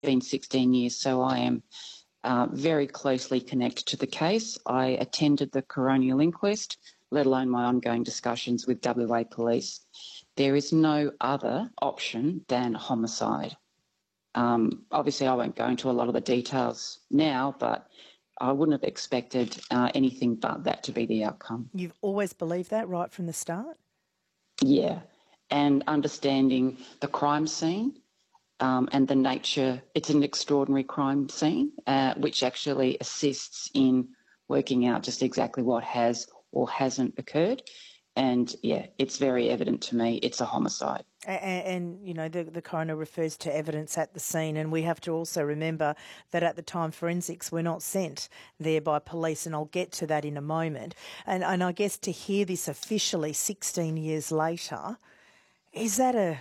been 16 years, so I am very closely connected to the case. I attended the coronial inquest, let alone my ongoing discussions with WA Police. There is no other option than homicide. Obviously, I won't go into a lot of the details now, but I wouldn't have expected anything but that to be the outcome. You've always believed that right from the start? Yeah, and understanding the crime scene and the nature, it's an extraordinary crime scene, which actually assists in working out just exactly what has or hasn't occurred. And, yeah, it's very evident to me it's a homicide. And you know, the coroner refers to evidence at the scene, and we have to also remember that at the time forensics were not sent there by police, and I'll get to that in a moment. And I guess to hear this officially 16 years later, is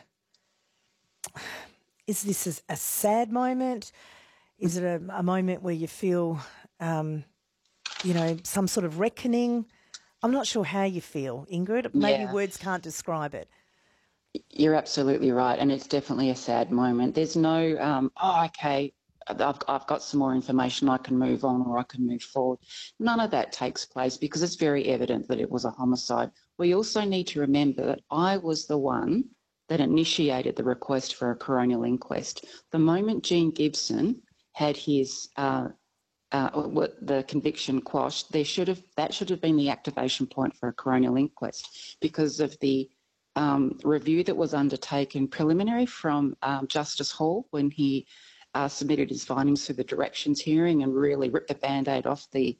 this a sad moment? Is it a moment where you feel, some sort of reckoning? I'm not sure how you feel, Ingrid. Maybe words can't describe it. You're absolutely right, and it's definitely a sad moment. There's no, okay, I've got some more information, I can move on or I can move forward. None of that takes place because it's very evident that it was a homicide. We also need to remember that I was the one that initiated the request for a coronial inquest. The moment Gene Gibson had his the conviction quashed, that should have been the activation point for a coronial inquest because of the review that was undertaken preliminary from Justice Hall when he submitted his findings for the directions hearing and really ripped the Band-Aid off the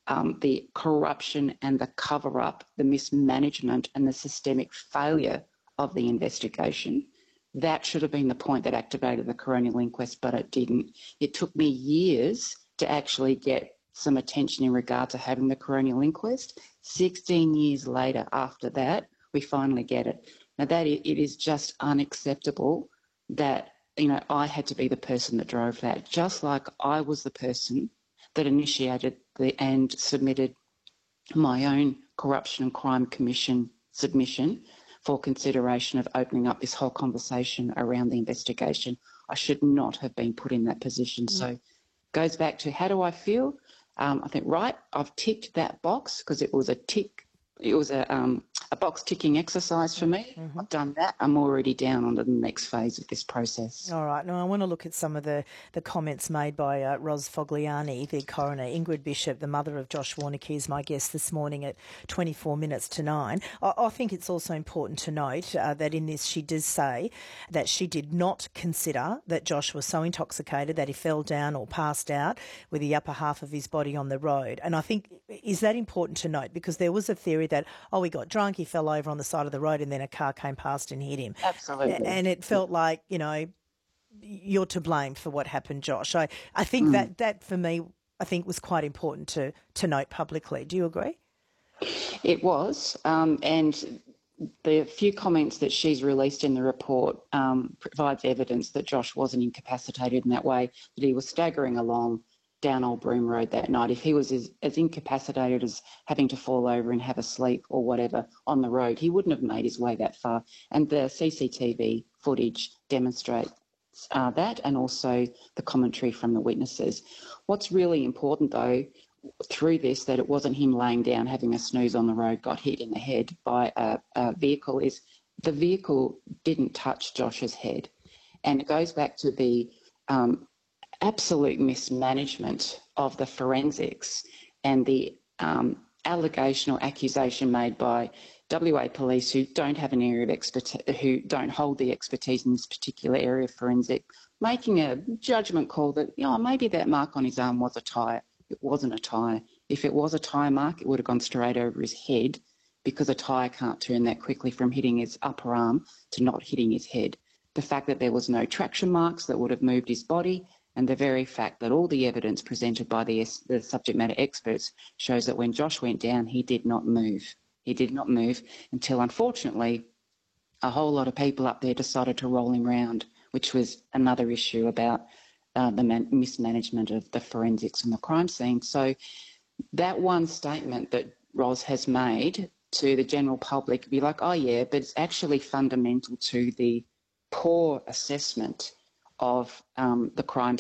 corruption and the cover-up, the mismanagement and the systemic failure of the investigation. That should have been the point that activated the coronial inquest, but it didn't. It took me years to actually get some attention in regard to having the coronial inquest. 16 years later after that, we finally get it. Now, it is just unacceptable that, I had to be the person that drove that, just like I was the person that initiated and submitted my own Corruption and Crime Commission submission for consideration of opening up this whole conversation around the investigation. I should not have been put in that position. So it goes back to how do I feel? I think, right, I've ticked that box because it was a tick. It was a box ticking exercise for me. Mm-hmm. I've done that. I'm already down onto the next phase of this process. All right. Now, I want to look at some of the comments made by Ros Fogliani, the coroner. Ingrid Bishop, the mother of Josh Warneke, is my guest this morning at 24 minutes to 9. I think it's also important to note that in this she does say that she did not consider that Josh was so intoxicated that he fell down or passed out with the upper half of his body on the road. And I think, is that important to note? Because there was a theory that, he got drunk, he fell over on the side of the road and then a car came past and hit him. Absolutely. And it felt like, you're to blame for what happened, Josh. I think that for me, I think was quite important to note publicly. Do you agree? It was. And the few comments that she's released in the report provides evidence that Josh wasn't incapacitated in that way, that he was staggering along down Old Broome Road that night. If he was as incapacitated as having to fall over and have a sleep or whatever on the road, he wouldn't have made his way that far. And the CCTV footage demonstrates that, and also the commentary from the witnesses. What's really important, though, through this, that it wasn't him laying down having a snooze on the road, got hit in the head by a vehicle, is the vehicle didn't touch Josh's head. And it goes back to the absolute mismanagement of the forensics and the allegation or accusation made by WA Police, who don't have an area of expertise, who don't hold the expertise in this particular area of forensic, making a judgment call that, maybe that mark on his arm was a tyre. It wasn't a tyre. If it was a tyre mark, it would have gone straight over his head because a tyre can't turn that quickly from hitting his upper arm to not hitting his head. The fact that there was no traction marks that would have moved his body, and the very fact that all the evidence presented by the subject matter experts shows that when Josh went down, he did not move. He did not move until, unfortunately, a whole lot of people up there decided to roll him round, which was another issue about the mismanagement of the forensics and the crime scene. So that one statement that Ros has made to the general public, be like, but it's actually fundamental to the poor assessment of the crime